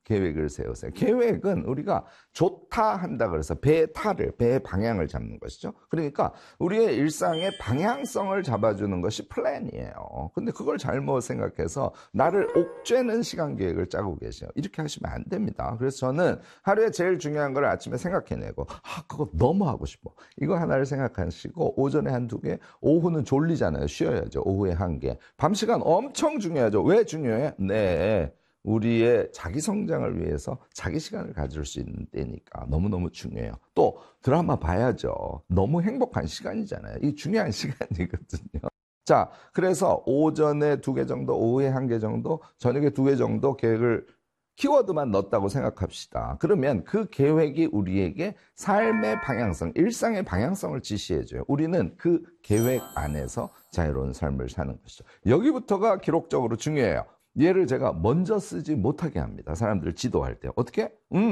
계획을 세우세요. 계획은 우리가 좋다 한다 그래서 배의 방향을 잡는 것이죠. 그러니까 우리의 일상의 방향성을 잡아주는 것이 플랜이에요. 근데 그걸 잘못 생각해서 나를 옥죄는 시간 계획을 짜고 계세요. 이렇게 하시면 안 됩니다. 그래서 저는 하루에 제일 중요한 걸 아침에 생각해내고 그거 너무 하고 싶어. 이거 하나를 생각하시고 오전에 한두 개, 오후는 졸리잖아요. 쉬어야죠. 오후에 한 개. 밤 시간 엄청 중요하죠. 왜 중요해? 네. 우리의 자기 성장을 위해서 자기 시간을 가질 수 있는 때니까 너무너무 중요해요. 또 드라마 봐야죠. 너무 행복한 시간이잖아요. 이 중요한 시간이거든요. 자, 그래서 오전에 2개 정도, 오후에 1개 정도, 저녁에 2개 정도 계획을 키워드만 넣었다고 생각합시다. 그러면 그 계획이 우리에게 삶의 방향성, 일상의 방향성을 지시해줘요. 우리는 그 계획 안에서 자유로운 삶을 사는 것이죠. 여기부터가 기록적으로 중요해요. 얘를 제가 먼저 쓰지 못하게 합니다. 사람들 지도할 때. 어떻게?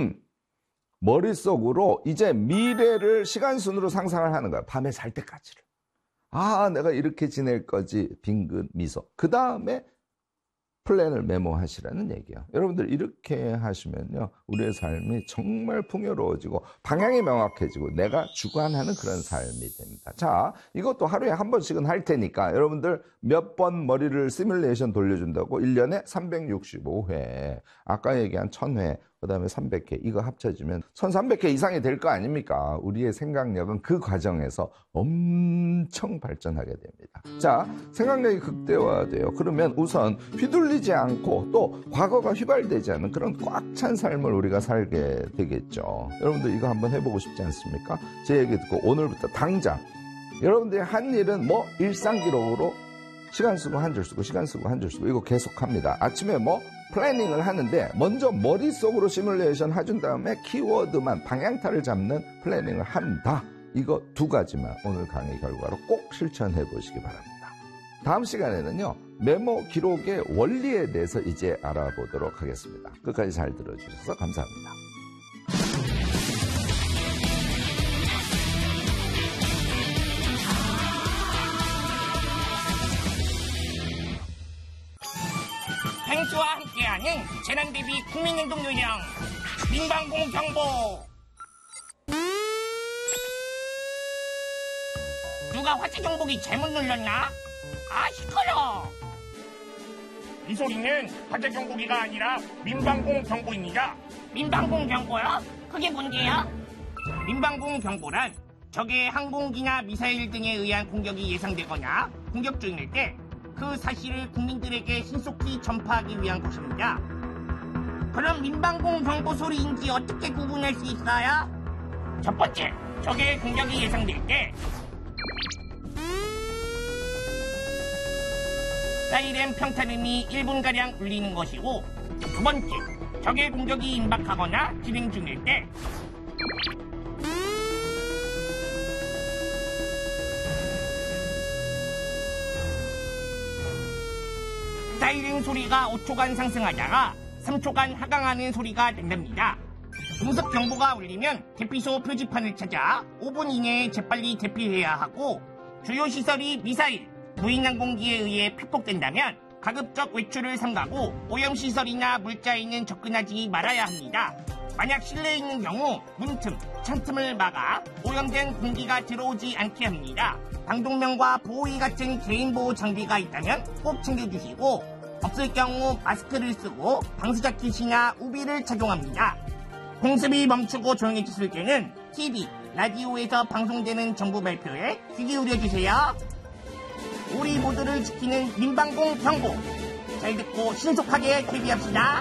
머릿속으로 이제 미래를 시간 순으로 상상을 하는 거야. 밤에 잘 때까지를. 내가 이렇게 지낼 거지. 빙긋 미소. 그 다음에 플랜을 메모하시라는 얘기예요. 여러분들 이렇게 하시면요. 우리의 삶이 정말 풍요로워지고 방향이 명확해지고 내가 주관하는 그런 삶이 됩니다. 자, 이것도 하루에 한 번씩은 할 테니까 여러분들 몇 번 머리를 시뮬레이션 돌려준다고 1년에 365회. 아까 얘기한 1000회. 그 다음에 300회, 이거 합쳐지면 1300회 이상이 될 거 아닙니까? 우리의 생각력은 그 과정에서 엄청 발전하게 됩니다. 자, 생각력이 극대화돼요. 그러면 우선 휘둘리지 않고 또 과거가 휘발되지 않은 그런 꽉 찬 삶을 우리가 살게 되겠죠. 여러분들 이거 한번 해보고 싶지 않습니까? 제 얘기 듣고 오늘부터 당장 여러분들이 한 일은 일상 기록으로 시간 쓰고 한 줄 쓰고 시간 쓰고 한 줄 쓰고 이거 계속합니다. 아침에 플래닝을 하는데 먼저 머릿속으로 시뮬레이션 해준 다음에 키워드만 방향타를 잡는 플래닝을 한다. 이거 2가지만 오늘 강의 결과로 꼭 실천해 보시기 바랍니다. 다음 시간에는요. 메모 기록의 원리에 대해서 이제 알아보도록 하겠습니다. 끝까지 잘 들어주셔서 감사합니다. 와 함께하는 재난대비 국민행동 요령 민방공 경보. 누가 화재 경보기 잘못 눌렀나? 시끄러. 이 소리는 화재 경보기가 아니라 민방공 경보입니다. 민방공 경보요? 그게 뭔데요? 민방공 경보란 적의 항공기나 미사일 등에 의한 공격이 예상되거나 공격 중일 때 그 사실을 국민들에게 신속히 전파하기 위한 것입니다. 그럼 민방공 경보 소리인지 어떻게 구분할 수 있어요? 첫 번째, 적의 공격이 예상될 때 사이렌 평탄음이 1분가량 울리는 것이고, 두 번째, 적의 공격이 임박하거나 진행 중일 때 사이렌 소리가 5초간 상승하다가 3초간 하강하는 소리가 된답니다. 공습 경보가 울리면 대피소 표지판을 찾아 5분 이내에 재빨리 대피해야 하고, 주요 시설이 미사일, 무인항공기에 의해 피폭된다면 가급적 외출을 삼가고 오염시설이나 물자에는 접근하지 말아야 합니다. 만약 실내에 있는 경우 문틈, 창틈을 막아 오염된 공기가 들어오지 않게 합니다. 방독면과 보호의 같은 개인보호 장비가 있다면 꼭 챙겨주시고, 없을 경우 마스크를 쓰고 방수자켓이나 우비를 착용합니다. 공습이 멈추고 조용해졌을 때는 TV, 라디오에서 방송되는 정부 발표에 귀 기울여주세요. 우리 모두를 지키는 민방공 경보, 잘 듣고 신속하게 대비합시다.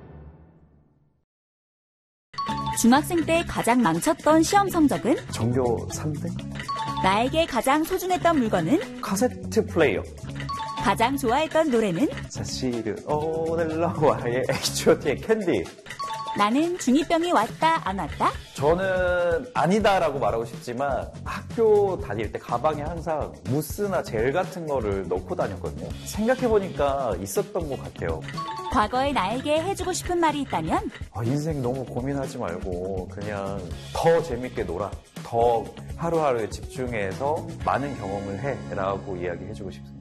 중학생 때 가장 망쳤던 시험 성적은? 전교 3등? 나에게 가장 소중했던 물건은? 카세트 플레이어. 가장 좋아했던 노래는? 사실은 오늘로와의 H.O.T의 캔디. 나는 중2병이 왔다 안 왔다? 저는 아니다라고 말하고 싶지만 학교 다닐 때 가방에 항상 무스나 젤 같은 거를 넣고 다녔거든요. 생각해보니까 있었던 것 같아요. 과거의 나에게 해주고 싶은 말이 있다면? 인생 너무 고민하지 말고 그냥 더 재밌게 놀아. 더 하루하루에 집중해서 많은 경험을 해라고 이야기해주고 싶습니다.